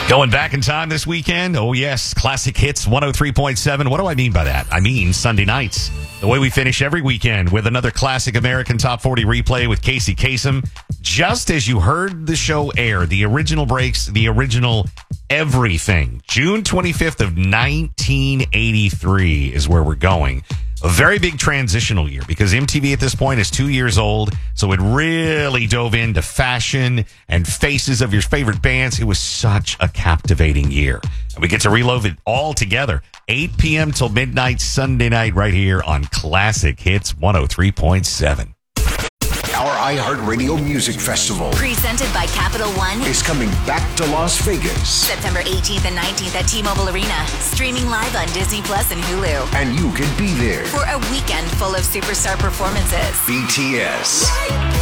Going back in time this weekend? Oh, yes. Classic Hits 103.7. What do I mean by that? I mean Sunday nights. The way we finish every weekend with another classic American Top 40 replay with Casey Kasem. Just as you heard the show air, the original breaks, the original everything. June 25th of 1983 is where we're going. A very big transitional year because MTV at this point is 2 years old. So it really dove into fashion and faces of your favorite bands. It was such a captivating year. And we get to reload it all together. 8 p.m. till midnight Sunday night right here on Classic Hits 103.7. Our iHeartRadio Music Festival, presented by Capital One, is coming back to Las Vegas. September 18th and 19th at T-Mobile Arena. Streaming live on Disney Plus and Hulu. And you can be there For a weekend full of superstar performances. BTS,